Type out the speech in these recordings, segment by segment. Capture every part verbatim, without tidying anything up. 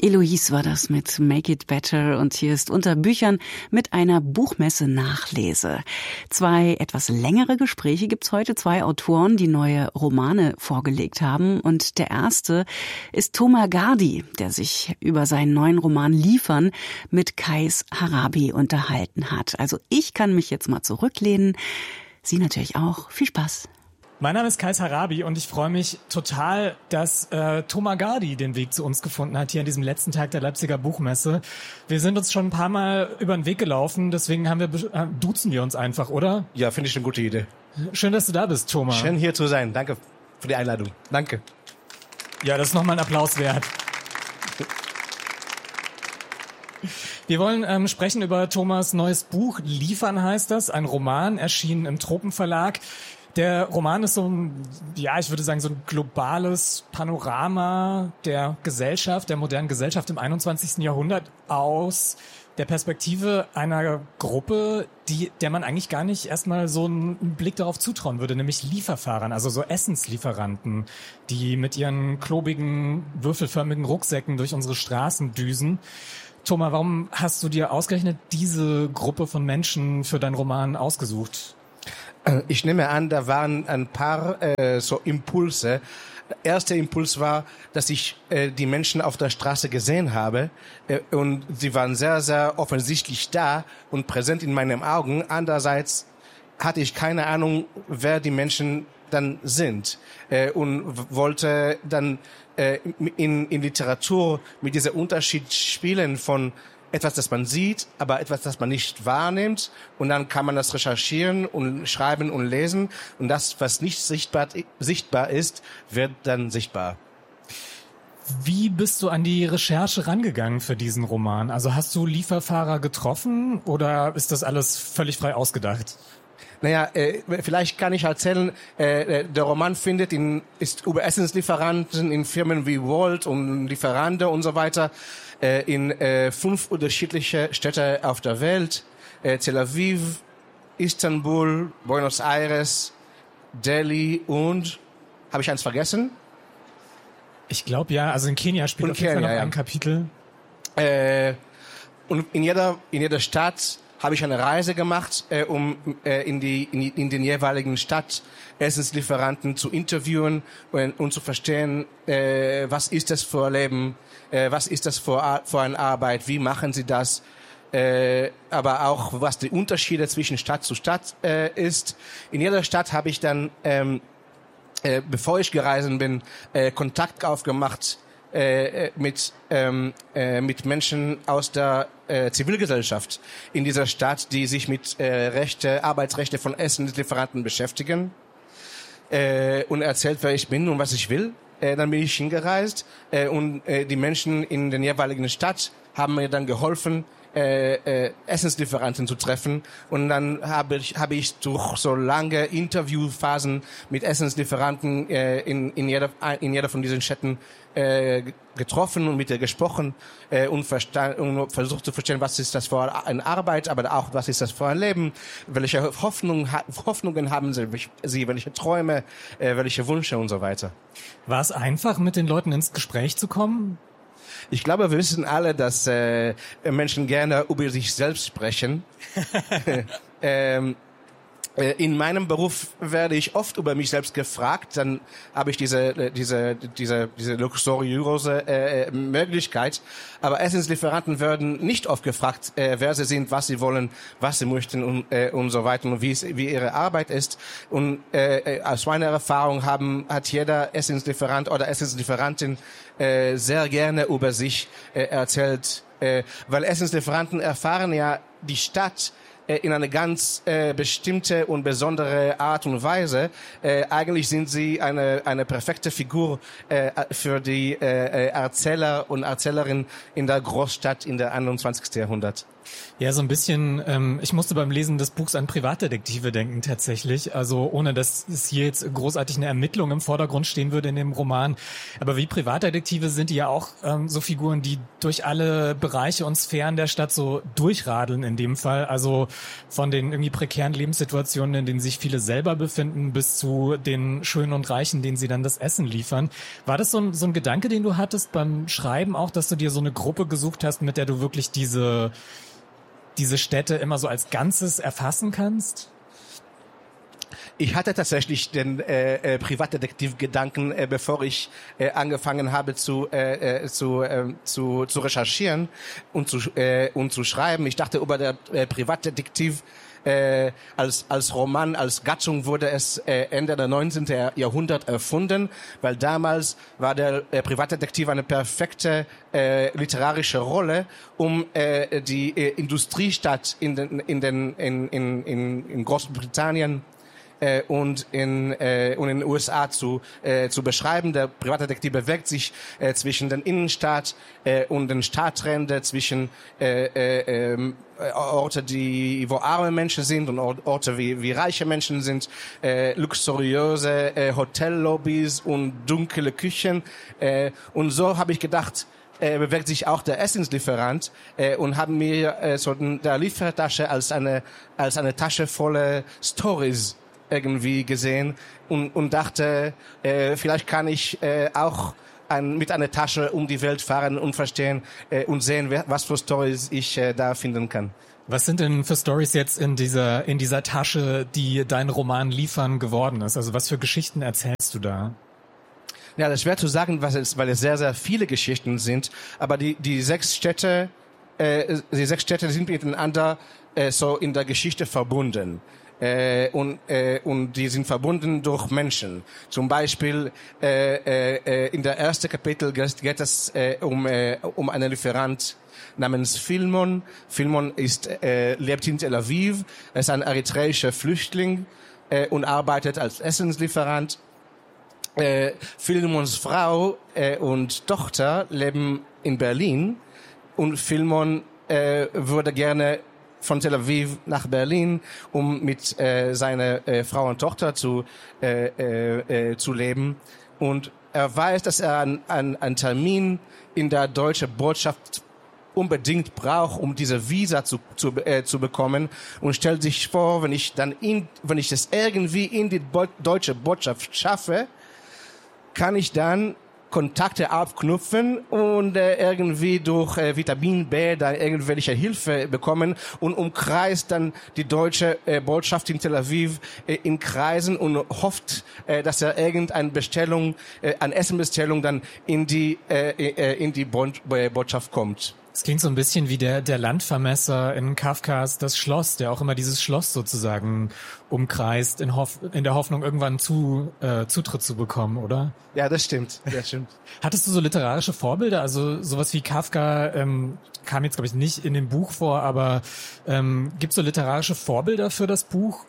Eloise war das mit Make It Better und hier ist unter Büchern mit einer Buchmesse Nachlese. Zwei etwas längere Gespräche gibt's heute, zwei Autoren, die neue Romane vorgelegt haben und der erste ist Toma Gardi, der sich über seinen neuen Roman Liefern mit Kais Harabi unterhalten hat. Also ich kann mich jetzt mal zurücklehnen, Sie natürlich auch. Viel Spaß! Mein Name ist Kais Harabi und ich freue mich total, dass äh, Toma Gardi den Weg zu uns gefunden hat, hier an diesem letzten Tag der Leipziger Buchmesse. Wir sind uns schon ein paar Mal über den Weg gelaufen, deswegen haben wir äh, duzen wir uns einfach, oder? Ja, finde ich eine gute Idee. Schön, dass du da bist, Toma. Schön, hier zu sein. Danke für die Einladung. Danke. Ja, das ist nochmal ein Applaus wert. Wir wollen ähm, sprechen über Tomas neues Buch. Liefern heißt das, ein Roman, erschienen im Tropenverlag. Der Roman ist so ein, ja, ich würde sagen, so ein globales Panorama der Gesellschaft, der modernen Gesellschaft im einundzwanzigsten Jahrhundert aus der Perspektive einer Gruppe, die, der man eigentlich gar nicht erstmal so einen Blick darauf zutrauen würde, nämlich Lieferfahrern, also so Essenslieferanten, die mit ihren klobigen, würfelförmigen Rucksäcken durch unsere Straßen düsen. Toma, warum hast du dir ausgerechnet diese Gruppe von Menschen für deinen Roman ausgesucht? Ich nehme an, da waren ein paar äh, so Impulse. Der erste Impuls war, dass ich äh, die Menschen auf der Straße gesehen habe äh, und sie waren sehr, sehr offensichtlich da und präsent in meinen Augen. Andererseits hatte ich keine Ahnung, wer die Menschen dann sind äh, und w- wollte dann äh, in, in Literatur mit diesem Unterschied spielen von etwas, das man sieht, aber etwas, das man nicht wahrnimmt. Und dann kann man das recherchieren und schreiben und lesen. Und das, was nicht sichtbar, sichtbar ist, wird dann sichtbar. Wie bist du an die Recherche rangegangen für diesen Roman? Also hast du Lieferfahrer getroffen oder ist das alles völlig frei ausgedacht? Naja, äh, vielleicht kann ich erzählen, äh, der Roman findet in, ist über Essenslieferanten in Firmen wie Wolt und Lieferando und so weiter äh, in äh, fünf unterschiedliche Städte auf der Welt. Äh, Tel Aviv, Istanbul, Buenos Aires, Delhi und, habe ich eins vergessen? Ich glaube ja, also in Kenia spielt Und auf jeden Fall Kenia, noch ja. ein Kapitel. Äh, und in jeder, in jeder Stadt habe ich eine Reise gemacht, äh, um äh, in die in, die, in den jeweiligen Stadt Essenslieferanten zu interviewen und, und zu verstehen, äh, was ist das für ein Leben, äh, was ist das für, Ar- für eine Arbeit, wie machen sie das, äh, aber auch was die Unterschiede zwischen Stadt zu Stadt äh, ist. In jeder Stadt habe ich dann, ähm, äh, bevor ich gereist bin, äh, Kontakt aufgemacht äh, mit ähm, äh, mit Menschen aus der äh, Zivilgesellschaft in dieser Stadt, die sich mit äh, Rechte, Arbeitsrechte von Essenslieferanten beschäftigen äh, und erzählt, wer ich bin und was ich will. Äh, dann bin ich hingereist äh, und äh, die Menschen in der jeweiligen Stadt haben mir dann geholfen, äh, äh, Essenslieferanten zu treffen. Und dann habe ich, habe ich durch so lange Interviewphasen mit Essenslieferanten äh, in, in, jeder, in jeder von diesen Städten äh, getroffen und mit ihr gesprochen äh, und, versta- und versucht zu verstehen, was ist das für eine Arbeit, aber auch was ist das für ein Leben, welche Hoffnung, Hoffnungen haben sie, sie welche Träume, äh, welche Wünsche und so weiter. War es einfach, mit den Leuten ins Gespräch zu kommen? Ich glaube, wir wissen alle, dass äh, Menschen gerne über sich selbst sprechen. ähm, äh, in meinem Beruf werde ich oft über mich selbst gefragt. Dann habe ich diese diese diese diese luxuriöse äh, Möglichkeit. Aber Essenslieferanten werden nicht oft gefragt, äh, wer sie sind, was sie wollen, was sie möchten und, äh, und so weiter und wie es, wie ihre Arbeit ist. Und äh, aus meiner Erfahrung haben hat jeder Essenslieferant oder Essenslieferantin äh, sehr gerne über sich äh, erzählt, äh, weil Essenslieferanten erfahren ja die Stadt äh, in eine ganz äh, bestimmte und besondere Art und Weise. Äh, eigentlich sind sie eine eine perfekte Figur äh, für die äh, Erzähler und Erzählerinnen in der Großstadt in der einundzwanzigsten Jahrhundert. Ja, so ein bisschen, ähm, ich musste beim Lesen des Buchs an Privatdetektive denken tatsächlich, also ohne dass es hier jetzt großartig eine Ermittlung im Vordergrund stehen würde in dem Roman, aber wie Privatdetektive sind die ja auch ähm, so Figuren, die durch alle Bereiche und Sphären der Stadt so durchradeln in dem Fall, also von den irgendwie prekären Lebenssituationen, in denen sich viele selber befinden, bis zu den Schönen und Reichen, denen sie dann das Essen liefern. War das so ein, so ein Gedanke, den du hattest beim Schreiben auch, dass du dir so eine Gruppe gesucht hast, mit der du wirklich diese diese Städte immer so als Ganzes erfassen kannst? Ich hatte tatsächlich den äh, äh, Privatdetektiv-Gedanken, äh, bevor ich äh, angefangen habe zu äh, äh, zu, äh, zu zu recherchieren und zu äh, und zu schreiben. Ich dachte, über der äh, Privatdetektiv Äh, als als Roman, als Gattung wurde es äh, Ende der neunzehnten Jahrhundert erfunden, weil damals war der äh, Privatdetektiv eine perfekte äh, literarische Rolle, um äh, die äh, Industriestadt in den in den in in in, in Großbritannien äh, und in äh, und in den U S A zu äh, zu beschreiben. Der Privatdetektiv bewegt sich äh, zwischen den Innenstadt äh, und den Stadträndern, zwischen äh, äh, äh, Orte, die wo arme Menschen sind und Orte wie wie reiche Menschen sind, äh, luxuriöse äh, Hotellobbys und dunkle Küchen, äh, und so habe ich gedacht, äh, bewegt sich auch der Essenslieferant, äh, und haben mir äh, so der Liefertasche als eine als eine Tasche voller Stories irgendwie gesehen und und dachte, äh, vielleicht kann ich äh, auch Ein, mit einer Tasche um die Welt fahren und verstehen äh, und sehen, was für Stories ich äh, da finden kann. Was sind denn für Stories jetzt in dieser in dieser Tasche, die dein Roman Liefern geworden ist? Also was für Geschichten erzählst du da? Ja, das ist schwer zu sagen, was es, weil es sehr, sehr viele Geschichten sind. Aber die die sechs Städte, äh, die sechs Städte sind miteinander äh, so in der Geschichte verbunden. Äh, und äh, und die sind verbunden durch Menschen. Zum Beispiel äh, äh, in der ersten Kapitel geht es äh, um äh, um einen Lieferant namens Filmon. Filmon ist äh, lebt in Tel Aviv. Er ist ein eritreischer Flüchtling äh, und arbeitet als Essenslieferant. Äh, Filmons Frau äh, und Tochter leben in Berlin und Filmon äh, würde gerne von Tel Aviv nach Berlin, um mit äh, seiner äh, Frau und Tochter zu äh, äh, äh, zu leben. Und er weiß, dass er einen ein Termin in der deutschen Botschaft unbedingt braucht, um diese Visa zu zu, äh, zu bekommen, und stellt sich vor, wenn ich dann in, wenn ich es irgendwie in die Bo- deutsche Botschaft schaffe, kann ich dann Kontakte aufknüpfen und äh, irgendwie durch äh, Vitamin B dann irgendwelche Hilfe bekommen und umkreist dann die deutsche äh, Botschaft in Tel Aviv äh, in Kreisen und hofft, äh, dass er irgendeine Bestellung, äh, eine Essenbestellung dann in die äh, äh, in die Bo- äh, Botschaft kommt. Es klingt so ein bisschen wie der der Landvermesser in Kafkas Das Schloss, der auch immer dieses Schloss sozusagen umkreist, in, Hoff, in der Hoffnung, irgendwann zu, äh, Zutritt zu bekommen, oder? Ja, das stimmt. Das stimmt. Hattest du so literarische Vorbilder? Also sowas wie Kafka ähm, kam jetzt, glaube ich, nicht in dem Buch vor, aber ähm, gibt es so literarische Vorbilder für das Buch?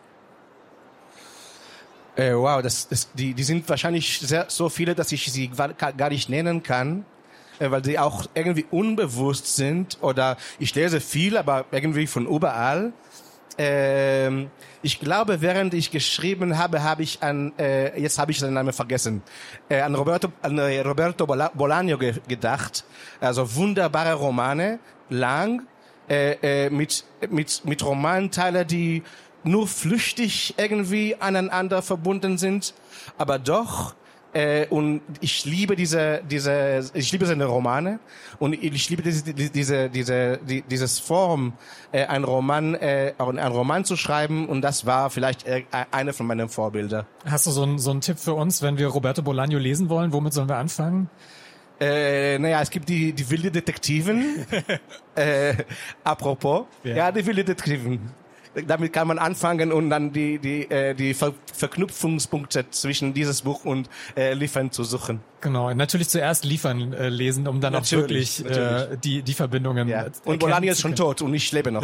Äh, wow, das, das, die, die sind wahrscheinlich sehr, so viele, dass ich sie gar nicht nennen kann, weil die auch irgendwie unbewusst sind, oder ich lese viel, aber irgendwie von überall. Ähm, ich glaube, während ich geschrieben habe, habe ich an, äh, jetzt habe ich seinen Namen vergessen, äh, an Roberto, an Roberto Bolaño ge- gedacht. Also wunderbare Romane, lang, äh, äh, mit, mit, mit Romanteilen, die nur flüchtig irgendwie aneinander verbunden sind, aber doch. Äh, und ich liebe diese, diese, ich liebe seine Romane und ich liebe diese, diese, diese, die, dieses Form, äh, ein Roman, äh, ein Roman zu schreiben, und das war vielleicht äh, eine von meinen Vorbildern. Hast du so einen so einen Tipp für uns, wenn wir Roberto Bolaño lesen wollen? Womit sollen wir anfangen? Äh, naja, es gibt die, die wilde Detektiven. äh, apropos, ja. ja, die wilde Detektiven. Damit kann man anfangen und dann die die äh, die Ver- Verknüpfungspunkte zwischen dieses Buch und äh, Liefern zu suchen. Genau, natürlich zuerst Liefern äh, lesen, um dann natürlich, auch wirklich äh, die die Verbindungen. Ja. Und Bolaño ist schon tot und ich lebe noch.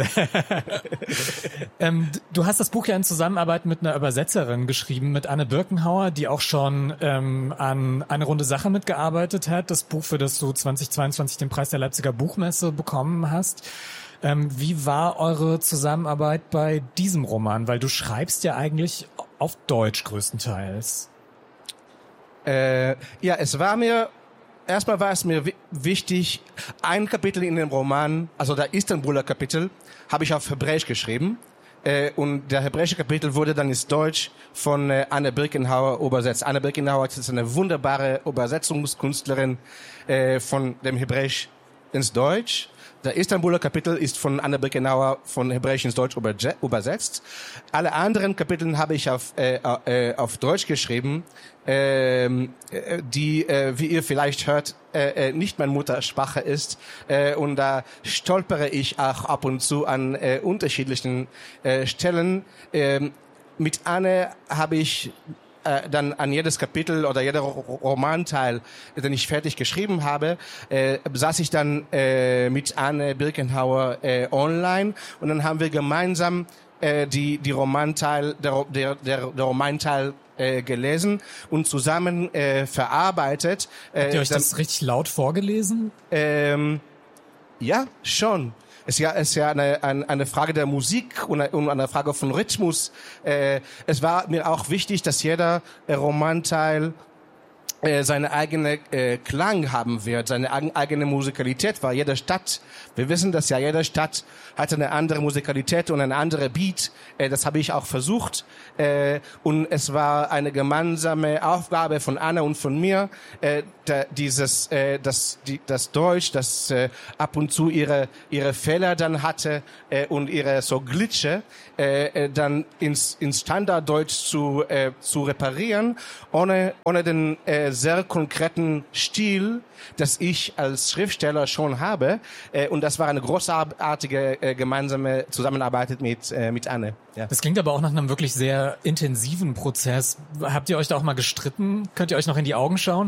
ähm, du hast das Buch ja in Zusammenarbeit mit einer Übersetzerin geschrieben, mit Anne Birkenhauer, die auch schon ähm, an Eine runde Sache mitgearbeitet hat. Das Buch, für das du zwanzig zweiundzwanzig den Preis der Leipziger Buchmesse bekommen hast. Ähm, wie war eure Zusammenarbeit bei diesem Roman? Weil du schreibst ja eigentlich auf Deutsch größtenteils. Äh, ja, es war mir, erstmal war es mir w- wichtig, ein Kapitel in dem Roman, also der Istanbuler Kapitel, habe ich auf Hebräisch geschrieben. Äh, und der hebräische Kapitel wurde dann ins Deutsch von äh, Anne Birkenhauer übersetzt. Anne Birkenhauer ist eine wunderbare Übersetzungskünstlerin äh, von dem Hebräisch ins Deutsch. Der Istanbuler Kapitel ist von Anne Birkenhauer von Hebräisch ins Deutsch übersetzt. Alle anderen Kapitel habe ich auf, äh, äh, auf Deutsch geschrieben, äh, die, äh, wie ihr vielleicht hört, äh, nicht meine Muttersprache ist. Äh, und da stolpere ich auch ab und zu an äh, unterschiedlichen äh, Stellen. Äh, mit Anne habe ich äh, dann an jedes Kapitel oder jeder Romanteil, den ich fertig geschrieben habe, äh, saß ich dann äh, mit Anne Birkenhauer äh, online und dann haben wir gemeinsam äh, die die Romanteil der der der, der Romanteil äh, gelesen und zusammen äh, verarbeitet. Äh, Habt ihr euch dann, das richtig laut vorgelesen? Ähm, ja, schon. Es ist ja, es ist ja eine, eine, eine Frage der Musik und eine, eine Frage von Rhythmus. Äh, es war mir auch wichtig, dass jeder äh, Romanteil äh, seine eigene äh, Klang haben wird, seine eigene Musikalität, weil jede Stadt, wir wissen das ja, jede Stadt hat eine andere Musikalität und eine andere Beat. Äh, das habe ich auch versucht. Äh, und es war eine gemeinsame Aufgabe von Anna und von mir, äh, da, dieses, äh, das, die, das Deutsch, das äh, ab und zu ihre ihre Fehler dann hatte äh, und ihre so Glitsche, äh, dann ins ins Standarddeutsch zu äh, zu reparieren, ohne ohne den äh, sehr konkreten Stil, das ich als Schriftsteller schon habe. Äh, und das war eine großartige äh, gemeinsame Zusammenarbeit mit äh, mit Anne. Ja. Das klingt aber auch nach einem wirklich sehr intensiven Prozess. Habt ihr euch da auch mal gestritten? Könnt ihr euch noch in die Augen schauen?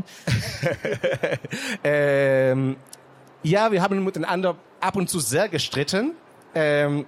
ähm, ja, wir haben miteinander ab und zu sehr gestritten. Ähm,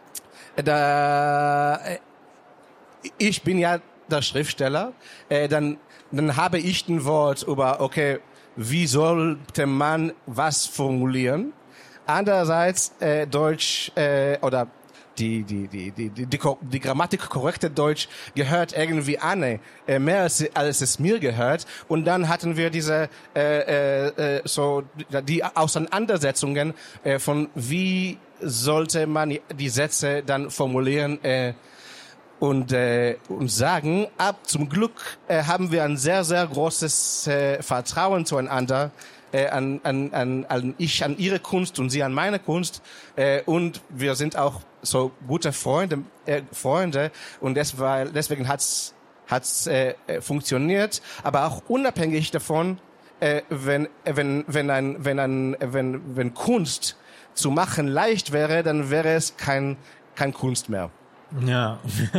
da äh, ich bin ja der Schriftsteller, äh, dann dann habe ich ein Wort über, okay, wie sollte man was formulieren? Andererseits äh, Deutsch äh, oder die die die die die, die, die Grammatik korrekte Deutsch gehört irgendwie Anne äh, mehr als, als es mir gehört, und dann hatten wir diese äh, äh, so die Auseinandersetzungen äh, von wie sollte man die Sätze dann formulieren äh, und äh, und sagen. Ab zum Glück äh, haben wir ein sehr sehr großes äh, Vertrauen zueinander. Äh, an, an, an, an ich an ihre Kunst und sie an meine Kunst, äh, und wir sind auch so gute Freunde, äh, Freunde, und deswegen, deswegen hat's hat's äh, funktioniert. Aber auch unabhängig davon, äh, wenn wenn wenn ein wenn ein wenn wenn Kunst zu machen leicht wäre, dann wäre es kein kein Kunst mehr. Ja.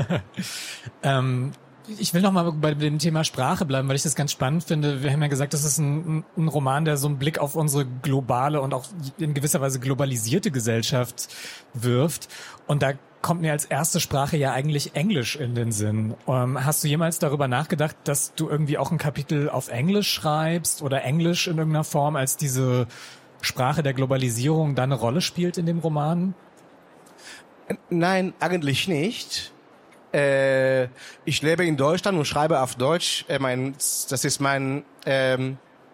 ähm, ich will noch mal bei dem Thema Sprache bleiben, weil ich das ganz spannend finde. Wir haben ja gesagt, das ist ein, ein Roman, der so einen Blick auf unsere globale und auch in gewisser Weise globalisierte Gesellschaft wirft. Und da kommt mir als erste Sprache ja eigentlich Englisch in den Sinn. Ähm, hast du jemals darüber nachgedacht, dass du irgendwie auch ein Kapitel auf Englisch schreibst oder Englisch in irgendeiner Form als diese Sprache der Globalisierung da eine Rolle spielt in dem Roman? Nein, eigentlich nicht. Äh, ich lebe in Deutschland und schreibe auf Deutsch. Äh, mein, das ist mein. Ähm,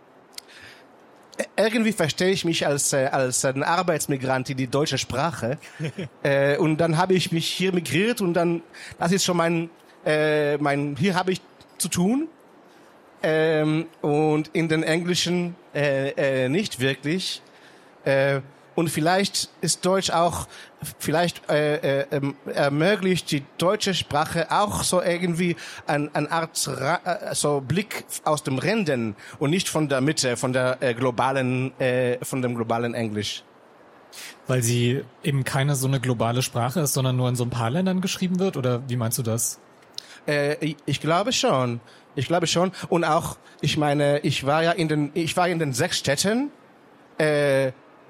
irgendwie verstehe ich mich als äh, als ein Arbeitsmigrant in die deutsche Sprache. äh, und dann habe ich mich hier migriert und dann, das ist schon mein äh, mein. Hier habe ich zu tun. Ähm, und in den Englischen äh, äh, nicht wirklich. Äh, Und vielleicht ist Deutsch auch, vielleicht äh, äh, ermöglicht die deutsche Sprache auch so irgendwie ein, eine Art Ra- so Blick aus dem Rändern und nicht von der Mitte, von der äh, globalen, äh, von dem globalen Englisch. Weil sie eben keine so eine globale Sprache ist, sondern nur in so ein paar Ländern geschrieben wird? Oder wie meinst du das? Äh, ich, ich glaube schon. Ich glaube schon. Und auch, ich meine, ich war ja in den, ich war in den sechs Städten. Äh,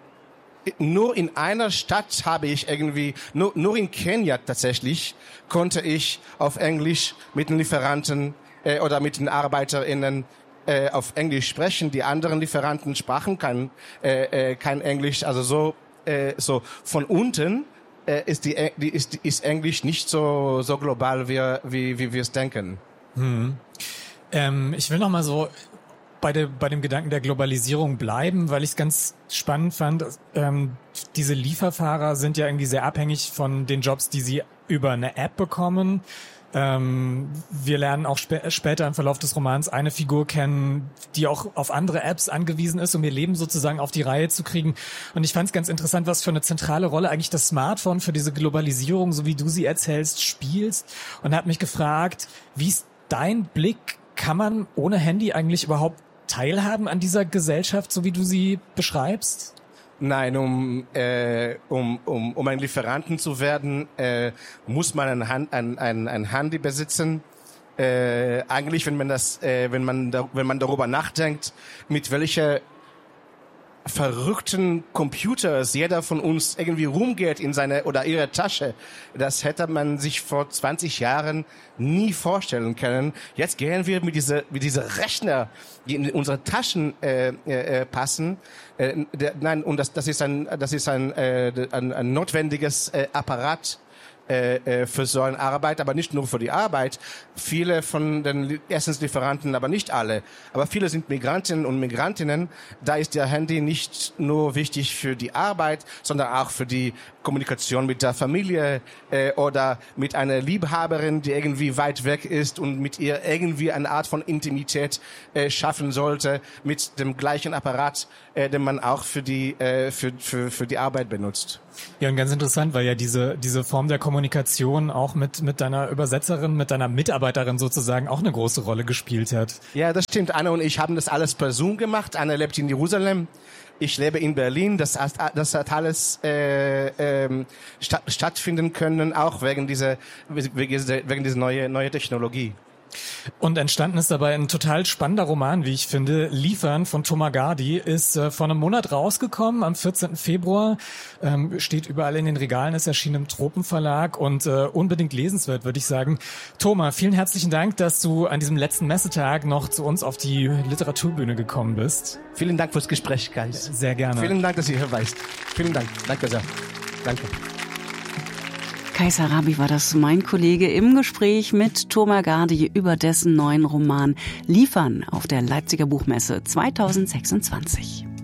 Nur in einer Stadt habe ich irgendwie, nur, nur in Kenia tatsächlich, konnte ich auf Englisch mit den Lieferanten äh, oder mit den ArbeiterInnen äh, auf Englisch sprechen. Die anderen Lieferanten sprachen kein, äh, äh, kein Englisch. Also so äh, so von unten äh, ist die, die ist, ist Englisch nicht so so global wie wie, wie wir es denken. Hm. Ähm, ich will noch mal so bei, der, bei dem Gedanken der Globalisierung bleiben, weil ich es ganz spannend fand. Ähm, diese Lieferfahrer sind ja irgendwie sehr abhängig von den Jobs, die sie über eine App bekommen. Ähm, wir lernen auch sp- später im Verlauf des Romans eine Figur kennen, die auch auf andere Apps angewiesen ist, um ihr Leben sozusagen auf die Reihe zu kriegen. Und ich fand es ganz interessant, was für eine zentrale Rolle eigentlich das Smartphone für diese Globalisierung, so wie du sie erzählst, spielst. Und hat mich gefragt, wie ist dein Blick? Kann man ohne Handy eigentlich überhaupt teilhaben an dieser Gesellschaft, so wie du sie beschreibst? Nein, um äh, um um um ein Lieferanten zu werden, äh, muss man ein, Hand, ein, ein, ein Handy besitzen. Äh, eigentlich, wenn man das, äh, wenn man da, wenn man darüber nachdenkt, mit welcher verrückten Computers jeder von uns irgendwie rumgeht in seine oder ihre Tasche, das hätte man sich vor zwanzig Jahren nie vorstellen können. Jetzt gehen wir mit dieser mit dieser Rechner, die in unsere Taschen äh, äh, passen. Äh, der, nein, und das das ist ein das ist ein äh, ein, ein notwendiges äh, Apparat äh, für so eine Arbeit, aber nicht nur für die Arbeit. Viele von den Essenslieferanten, aber nicht alle, aber viele sind Migrantinnen und Migrantinnen. Da ist der Handy nicht nur wichtig für die Arbeit, sondern auch für die Kommunikation mit der Familie äh, oder mit einer Liebhaberin, die irgendwie weit weg ist und mit ihr irgendwie eine Art von Intimität äh, schaffen sollte, mit dem gleichen Apparat, äh, den man auch für die äh, für, für für die Arbeit benutzt. Ja, und ganz interessant, weil ja diese diese Form der Kommunikation auch mit mit deiner Übersetzerin, mit deiner Mitarbeiterin sozusagen auch eine große Rolle gespielt hat. Ja, das stimmt. Anna und ich haben das alles per Zoom gemacht. Anna lebt in Jerusalem. Ich lebe in Berlin. Das, das hat alles äh, ähm, statt, stattfinden können, auch wegen dieser wegen dieser, wegen dieser neue neue Technologie. Und entstanden ist dabei ein total spannender Roman, wie ich finde. Liefern von Thomas Gardi ist äh, vor einem Monat rausgekommen, am vierzehnten Februar. Ähm, steht überall in den Regalen, ist erschienen im Tropenverlag und äh, unbedingt lesenswert, würde ich sagen. Thomas, vielen herzlichen Dank, dass du an diesem letzten Messetag noch zu uns auf die Literaturbühne gekommen bist. Vielen Dank fürs Gespräch, Kais. Sehr gerne. Vielen Dank, dass ihr hier warst. Vielen Dank. Danke sehr. Danke. Kais Harabi war das, mein Kollege, im Gespräch mit Thomas Gardi über dessen neuen Roman Liefern auf der Leipziger Buchmesse zweitausendsechsundzwanzig.